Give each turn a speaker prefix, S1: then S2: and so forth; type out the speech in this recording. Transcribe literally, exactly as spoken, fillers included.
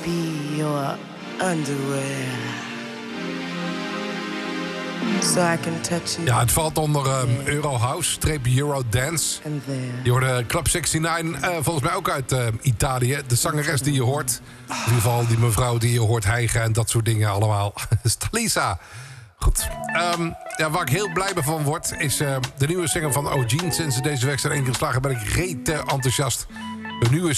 S1: be your underwear. So I can touch you.
S2: Ja, het valt onder um, Eurohouse, streep Eurodance. Je hoorde Club negenenzestig, uh, volgens mij ook uit uh, Italië. De zangeres die je hoort, in ieder geval die mevrouw die je hoort hijgen en dat soort dingen allemaal. Stalisa. Goed. Um, ja, waar ik heel blij van word, is uh, de nieuwe single van O'Gene. Sinds ze deze week zijn ingeslagen ben ik rete enthousiast. De nieuwe